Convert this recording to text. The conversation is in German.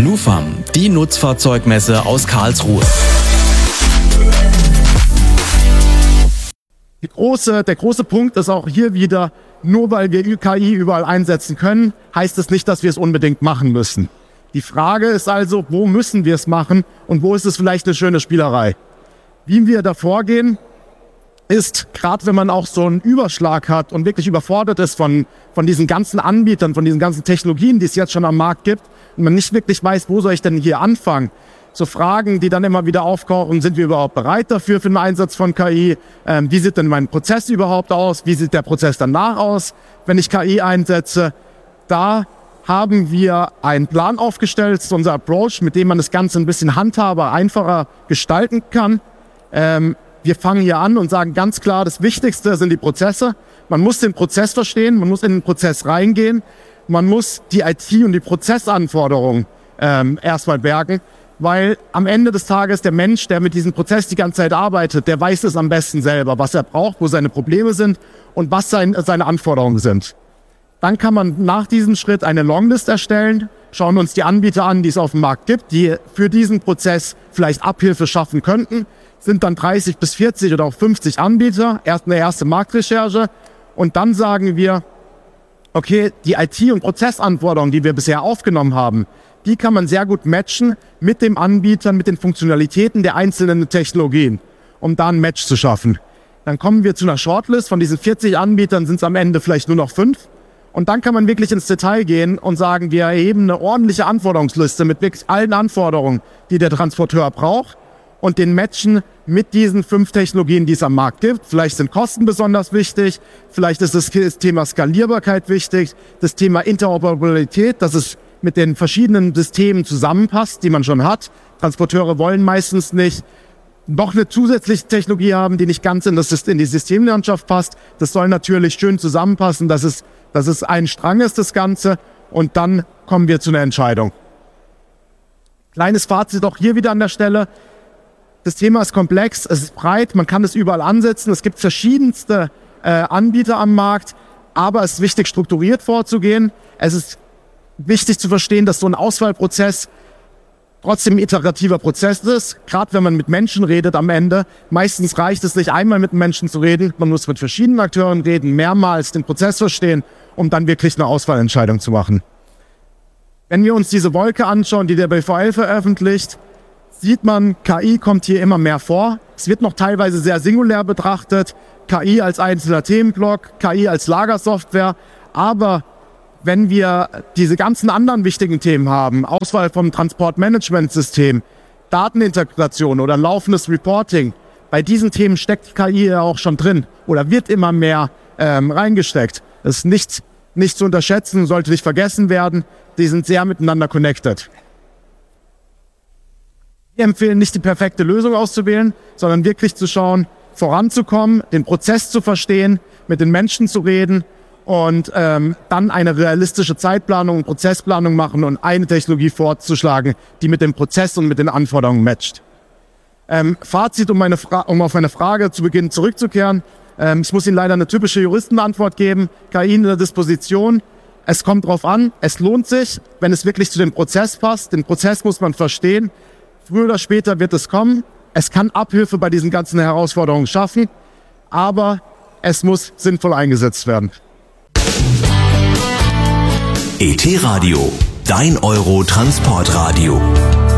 NuFAM, die Nutzfahrzeugmesse aus Karlsruhe. Der große Punkt ist auch hier wieder, nur weil wir KI überall einsetzen können, heißt es nicht, dass wir es unbedingt machen müssen. Die Frage ist also, wo müssen wir es machen und wo ist es vielleicht eine schöne Spielerei? Wie wir da vorgehen, ist, gerade wenn man auch so einen Überschlag hat und wirklich überfordert ist von diesen ganzen Anbietern, von diesen ganzen Technologien, die es jetzt schon am Markt gibt, und man nicht wirklich weiß, wo soll ich denn hier anfangen, so Fragen, die dann immer wieder aufkochen, sind wir überhaupt bereit dafür für den Einsatz von KI? Wie sieht denn mein Prozess überhaupt aus? Wie sieht der Prozess danach aus, wenn ich KI einsetze? Da haben wir einen Plan aufgestellt, das ist unser Approach, mit dem man das Ganze ein bisschen handhabbar, einfacher gestalten kann. Wir fangen hier an und sagen ganz klar, das Wichtigste sind die Prozesse. Man muss den Prozess verstehen, man muss in den Prozess reingehen, man muss die IT und die Prozessanforderungen erstmal bergen, weil am Ende des Tages der Mensch, der mit diesem Prozess die ganze Zeit arbeitet, der weiß es am besten selber, was er braucht, wo seine Probleme sind und was seine Anforderungen sind. Dann kann man nach diesem Schritt eine Longlist erstellen, schauen uns die Anbieter an, die es auf dem Markt gibt, die für diesen Prozess vielleicht Abhilfe schaffen könnten. Sind dann 30 bis 40 oder auch 50 Anbieter, erst eine erste Marktrecherche und dann sagen wir, okay, die IT- und Prozessanforderungen, die wir bisher aufgenommen haben, die kann man sehr gut matchen mit dem Anbieter, mit den Funktionalitäten der einzelnen Technologien, um da ein Match zu schaffen. Dann kommen wir zu einer Shortlist, von diesen 40 Anbietern sind es am Ende vielleicht nur noch 5. Und dann kann man wirklich ins Detail gehen und sagen, wir erheben eine ordentliche Anforderungsliste mit wirklich allen Anforderungen, die der Transporteur braucht und den matchen mit diesen 5 Technologien, die es am Markt gibt. Vielleicht sind Kosten besonders wichtig, vielleicht ist das Thema Skalierbarkeit wichtig, das Thema Interoperabilität, dass es mit den verschiedenen Systemen zusammenpasst, die man schon hat. Transporteure wollen meistens nicht noch eine zusätzliche Technologie haben, die nicht ganz in die Systemlandschaft passt. Das soll natürlich schön zusammenpassen, dass es ein Strang ist, das Ganze. Und dann kommen wir zu einer Entscheidung. Kleines Fazit auch hier wieder an der Stelle. Das Thema ist komplex, es ist breit, man kann es überall ansetzen. Es gibt verschiedenste Anbieter am Markt, aber es ist wichtig, strukturiert vorzugehen. Es ist wichtig zu verstehen, dass so ein Auswahlprozess trotzdem ein iterativer Prozess ist, gerade wenn man mit Menschen redet am Ende. Meistens reicht es nicht, einmal mit Menschen zu reden, man muss mit verschiedenen Akteuren reden, mehrmals den Prozess verstehen, um dann wirklich eine Auswahlentscheidung zu machen. Wenn wir uns diese Wolke anschauen, die der BVL veröffentlicht, sieht man, KI kommt hier immer mehr vor. Es wird noch teilweise sehr singulär betrachtet, KI als einzelner Themenblock, KI als Lagersoftware, aber wenn wir diese ganzen anderen wichtigen Themen haben, Auswahl vom Transportmanagementsystem, Datenintegration oder laufendes Reporting, bei diesen Themen steckt KI ja auch schon drin oder wird immer mehr reingesteckt. Das ist nicht zu unterschätzen, sollte nicht vergessen werden. Die sind sehr miteinander connected. Wir empfehlen nicht die perfekte Lösung auszuwählen, sondern wirklich zu schauen, voranzukommen, den Prozess zu verstehen, mit den Menschen zu reden und dann eine realistische Zeitplanung und Prozessplanung machen und eine Technologie vorzuschlagen, die mit dem Prozess und mit den Anforderungen matcht. Fazit, um auf meine Frage zu Beginn zurückzukehren. Ich muss Ihnen leider eine typische Juristenantwort geben. KI in der Disposition. Es kommt drauf an, es lohnt sich, wenn es wirklich zu dem Prozess passt. Den Prozess muss man verstehen. Früher oder später wird es kommen. Es kann Abhilfe bei diesen ganzen Herausforderungen schaffen, aber es muss sinnvoll eingesetzt werden. ET Radio, dein Euro Transportradio.